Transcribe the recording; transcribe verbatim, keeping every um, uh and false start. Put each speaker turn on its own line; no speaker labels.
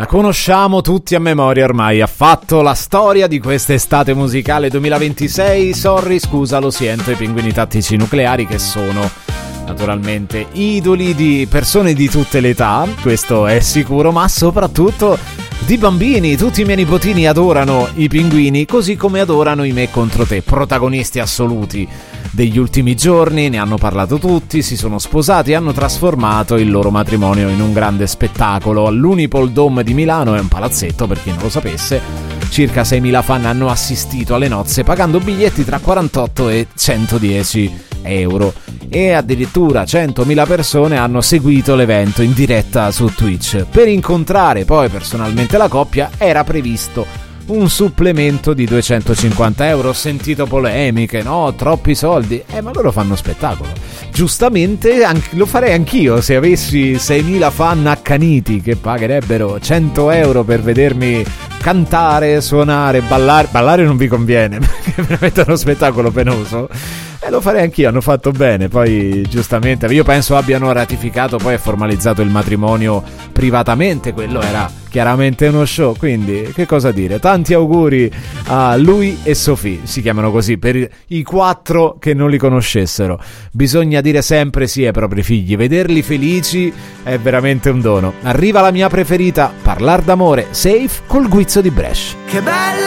La conosciamo tutti a memoria ormai, ha fatto la storia di quest'estate musicale duemilaventisei. Sorry, scusa, lo siento, i Pinguini Tattici Nucleari, che sono naturalmente idoli di persone di tutte le età, questo è sicuro, ma soprattutto di bambini. Tutti i miei nipotini adorano i Pinguini, così come adorano i Me contro te, protagonisti assoluti degli ultimi giorni. Ne hanno parlato tutti, si sono sposati e hanno trasformato il loro matrimonio in un grande spettacolo. All'Unipol Dome di Milano, è un palazzetto per chi non lo sapesse, circa seimila fan hanno assistito alle nozze pagando biglietti tra quarantotto e centodieci euro, e addirittura centomila persone hanno seguito l'evento in diretta su Twitch. Per incontrare poi personalmente la coppia era previsto un supplemento di duecentocinquanta euro. Ho sentito polemiche, no, troppi soldi, eh ma loro fanno spettacolo, giustamente. Anche, lo farei anch'io se avessi seimila fan accaniti che pagherebbero cento euro per vedermi cantare, suonare, ballare. Ballare non vi conviene perché è veramente uno spettacolo penoso. E eh, lo farei anch'io, hanno fatto bene. Poi giustamente io penso abbiano ratificato poi e formalizzato il matrimonio privatamente, quello era chiaramente uno show, quindi che cosa dire. Tanti auguri a lui e Sophie, si chiamano così per i quattro che non li conoscessero. Bisogna dire sempre sì ai propri figli, vederli felici è veramente un dono. Arriva la mia preferita, Parlar d'amore, Safe col guizzo di Brescia. Che bella